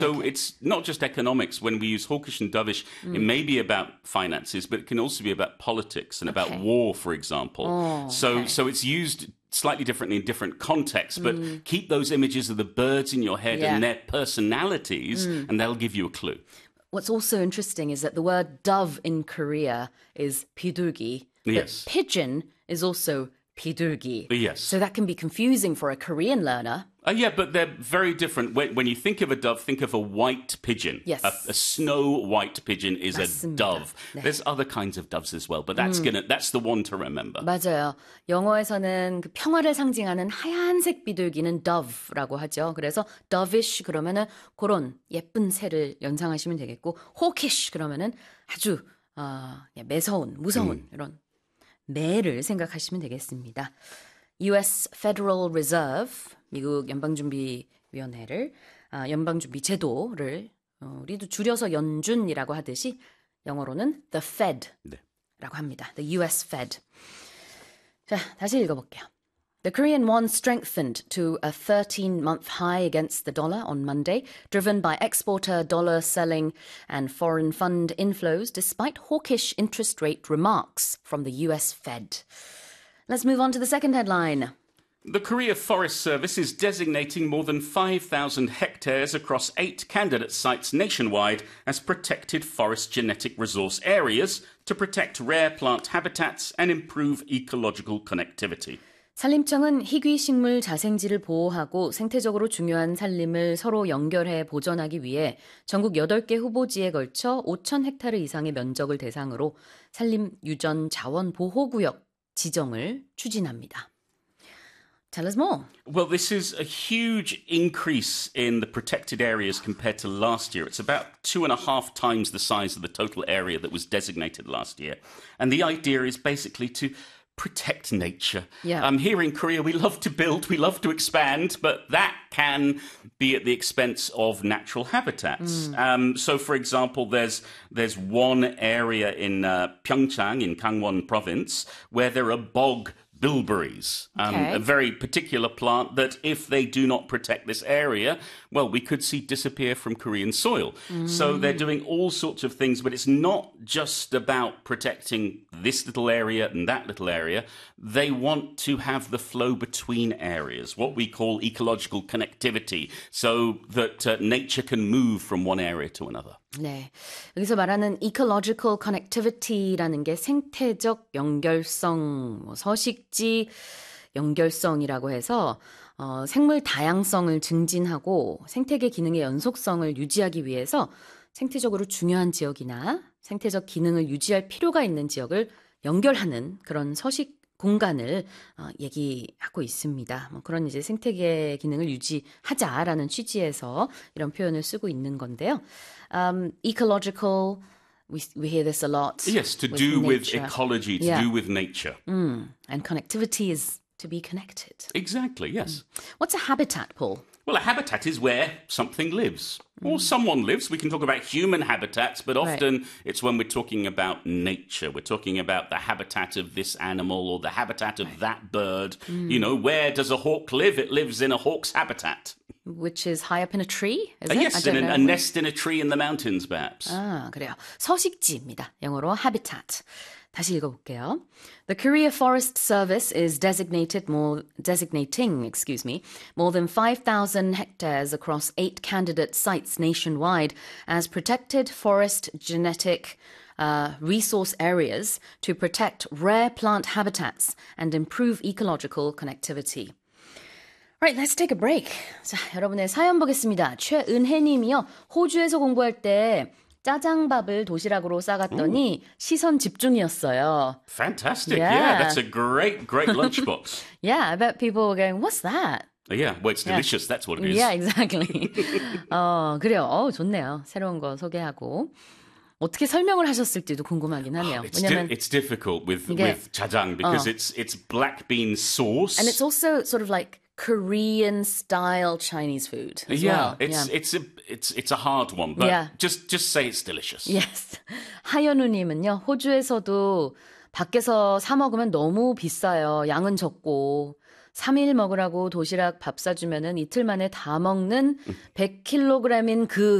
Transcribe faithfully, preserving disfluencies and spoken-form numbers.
So okay. It's not just economics. When we use hawkish and dovish, mm. it may be about finances, but it can also be about politics and okay. about war, for example. Oh, so, okay. so it's used slightly differently in different contexts, but mm. keep those images of the birds in your head yeah. and their personalities, mm. and they'll give you a clue. What's also interesting is that the word dove in Korea is 비둘기. Yes. Pigeon is also 비둘기. Yes. So that can be confusing for a Korean learner. Uh, yeah, but they're very different. When, when you think of a dove, think of a white pigeon. Yes. A, a snow white pigeon is 맞습니다. a dove. 네. There's other kinds of doves as well, but that's 음. gonna that's the one to remember. 맞아요. 영어에서는 그 평화를 상징하는 하얀색 비둘기는 dove라고 하죠. 그래서 dovish 그러면은 그런 예쁜 새를 연상하시면 되겠고, hawkish 그러면은 아주 어, 매서운, 무서운 음. 이런 매를 생각하시면 되겠습니다. U S Federal Reserve, 미국 연방준비위원회를, 아, 연방준비제도를 어, 우리도 줄여서 연준이라고 하듯이 영어로는 the Fed라고 네. 합니다. The U S Fed. 자, 다시 읽어볼게요. The Korean won strengthened to a thirteen-month high against the dollar on Monday, driven by exporter dollar selling and foreign fund inflows, despite hawkish interest rate remarks from the U S Fed. Let's move on to the second headline. The Korea Forest Service is designating more than five thousand hectares across eight candidate sites nationwide as protected forest genetic resource areas to protect rare plant habitats and improve ecological connectivity. 산림청은 희귀 식물 자생지를 보호하고 생태적으로 중요한 산림을 서로 연결해 보존하기 위해 전국 여덟 개 후보지에 걸쳐 오천 헥타르 이상의 면적을 대상으로 산림 유전 자원 보호구역 지정을 추진합니다. Tell us more. Well, this is a huge increase in the protected areas compared to last year. It's about two and a half times the size of the total area that was designated last year. And the idea is basically to protect nature. Yeah. Um, here in Korea, we love to build, we love to expand, but that can be at the expense of natural habitats. Mm. Um, so, for example, there's there's one area in uh, Pyeongchang, in Gangwon province, where there are bog bilberries, um, okay. a very particular plant that if they do not protect this area, well, we could see disappear from Korean soil. Mm. So they're doing all sorts of things, but it's not just about protecting this little area and that little area. They want to have the flow between areas, what we call ecological connectivity, so that uh, nature can move from one area to another. 네, 여기서 말하는 ecological connectivity라는 게 생태적 연결성, 뭐 서식지 연결성이라고 해서 어, 생물 다양성을 증진하고 생태계 기능의 연속성을 유지하기 위해서 생태적으로 중요한 지역이나 생태적 기능을 유지할 필요가 있는 지역을 연결하는 그런 서식 공간을 어, 얘기하고 있습니다. 뭐 그런 이제 생태계 기능을 유지하자라는 취지에서 이런 표현을 쓰고 있는 건데요. Um, ecological, we we hear this a lot. Yes, to with do nature. with ecology, to yeah. do with nature. Mm. And connectivity is to be connected. Exactly, yes. Mm. What's a habitat, Paul? Well, a habitat is where something lives, or someone lives. We can talk about human habitats, but often right. it's when we're talking about nature. We're talking about the habitat of this animal or the habitat of right. that bird. Mm. You know, where does a hawk live? It lives in a hawk's habitat. Which is high up in a tree, is uh, it? Yes, in a, a nest in a tree in the mountains, perhaps. 아, 그래요. 서식지입니다. 영어로 habitat. 다시 읽어볼게요. The Korea Forest Service is designated more, designating, excuse me, more than five thousand hectares across eight candidate sites nationwide as protected forest genetic uh, resource areas to protect rare plant habitats and improve ecological connectivity. Right, let's take a break. 자, 여러분의 사연 보겠습니다. 최은혜 님이요. 호주에서 공부할 때 짜장밥을 도시락으로 싸갔더니 Ooh. 시선 집중이었어요. Fantastic. Yeah. yeah, that's a great, great lunchbox. Yeah, I bet people were going, what's that? Yeah, well, it's delicious. Yeah. That's what it is. Yeah, exactly. 어, 그래요. 어, 좋네요. 새로운 거 소개하고. 어떻게 설명을 하셨을지도 궁금하긴 하네요. It's, 왜냐면 di- it's difficult with, 이게, with jajang because 어. it's it's black bean sauce. And it's also sort of like Korean style Chinese food as yeah, well. it's yeah, it's a it's it's a hard one, but yeah. just just say it's delicious. Yes. 하연우님은요, 호주에서도 밖에서 사 먹으면 너무 비싸요. 양은 적고 삼 일 먹으라고 도시락 밥 사주면은 이틀 만에 다 먹는 백 킬로그램인 그